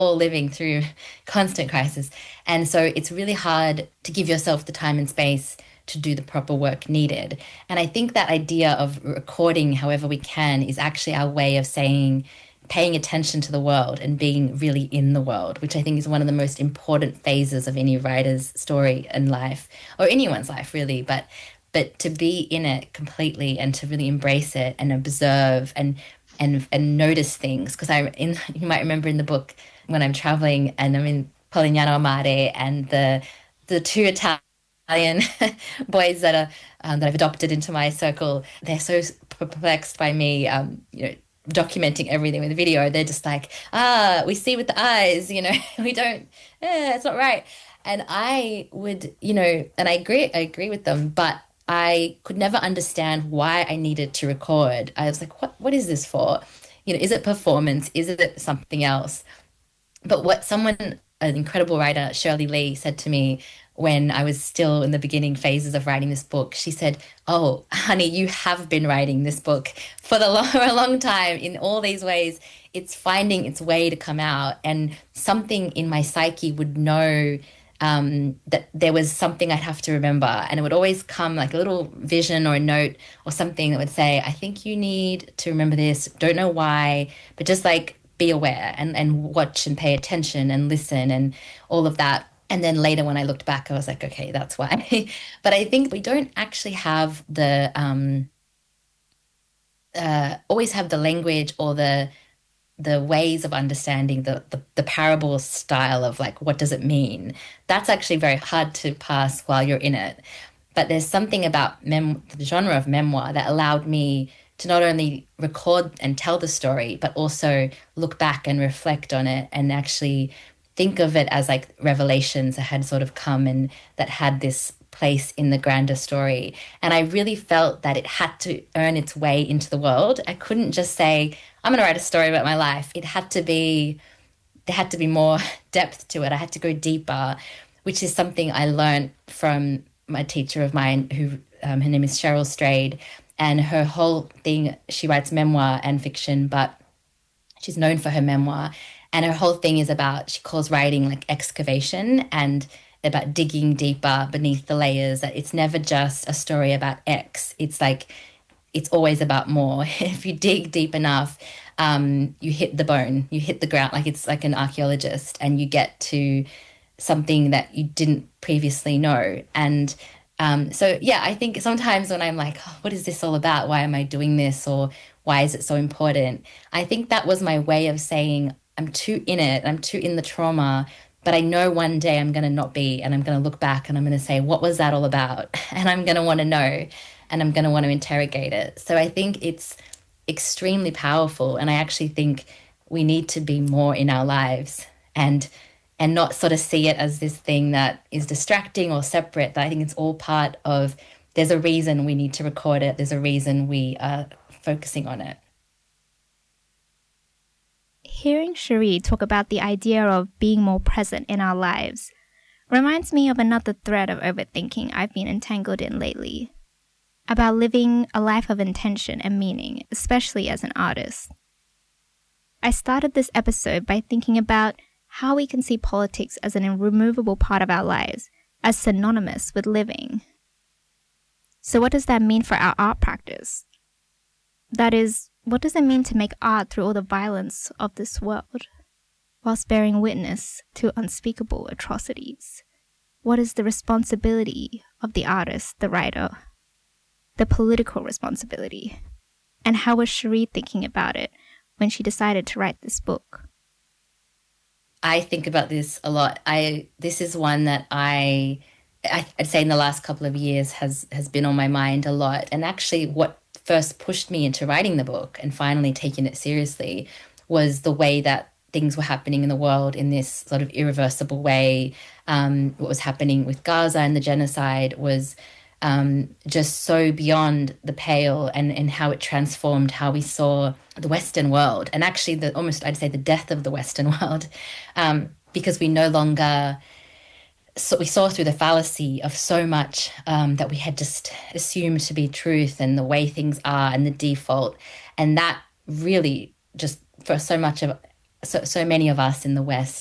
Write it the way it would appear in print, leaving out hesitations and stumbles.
all living through constant crisis. And so it's really hard to give yourself the time and space to do the proper work needed. And I think that idea of recording however we can is actually our way of saying, paying attention to the world and being really in the world, which I think is one of the most important phases of any writer's story and life, or anyone's life really. But to be in it completely and to really embrace it and observe and notice things. Because you might remember in the book when I'm traveling and I'm in Polignano a Mare and the two Italian boys that I've adopted into my circle, they're so perplexed by me, documenting everything with video. They're just like, we see with the eyes, we don't, it's not right. And I would, and I agree with them, but I could never understand why I needed to record. I was like, what is this for? Is it performance? Is it something else? But what someone, an incredible writer, Shirley Lee, said to me when I was still in the beginning phases of writing this book, she said, "Oh, honey, you have been writing this book for a long time in all these ways. It's finding its way to come out." And something in my psyche would know that there was something I'd have to remember. And it would always come like a little vision or a note or something that would say, "I think you need to remember this. Don't know why, but just like be aware and watch and pay attention and listen and all of that." And then later when I looked back, I was like, okay, that's why. But I think we don't actually have always have the language or the ways of understanding the parable style of like, what does it mean? That's actually very hard to pass while you're in it. But there's something about the genre of memoir that allowed me to not only record and tell the story, but also look back and reflect on it and actually think of it as like revelations that had sort of come and that had this place in the grander story. And I really felt that it had to earn its way into the world. I couldn't just say, I'm going to write a story about my life. There had to be more depth to it. I had to go deeper, which is something I learned from my teacher of mine who, her name is Cheryl Strayed. And her whole thing, she writes memoir and fiction, but she's known for her memoir. And her whole thing is about, she calls writing like excavation and about digging deeper beneath the layers. That it's never just a story about X. It's like, it's always about more. If you dig deep enough, you hit the bone, you hit the ground, like it's like an archaeologist, and you get to something that you didn't previously know. And so, yeah, I think sometimes when I'm like, oh, what is this all about? Why am I doing this? Or why is it so important? I think that was my way of saying, I'm too in it, I'm too in the trauma, but I know one day I'm going to not be, and I'm going to look back and I'm going to say, what was that all about? And I'm going to want to know, and I'm going to want to interrogate it. So I think it's extremely powerful. And I actually think we need to be more in our lives and not sort of see it as this thing that is distracting or separate. I think it's all part of, there's a reason we need to record it. There's a reason we are focusing on it. Hearing Cherie talk about the idea of being more present in our lives reminds me of another thread of overthinking I've been entangled in lately, about living a life of intention and meaning, especially as an artist. I started this episode by thinking about how we can see politics as an irremovable part of our lives, as synonymous with living. So what does that mean for our art practice? That is, what does it mean to make art through all the violence of this world, whilst bearing witness to unspeakable atrocities? What is the responsibility of the artist, the writer, the political responsibility? And how was Cherie thinking about it when she decided to write this book? I think about this a lot. This is one that I'd say in the last couple of years has been on my mind a lot. And actually what first pushed me into writing the book and finally taking it seriously was the way that things were happening in the world in this sort of irreversible way. What was happening with Gaza and the genocide was just so beyond the pale, and how it transformed how we saw the Western world, and actually I'd say the death of the Western world, because we no longer, so we saw through the fallacy of so much that we had just assumed to be truth and the way things are and the default. And that really just for so much of so many of us in the West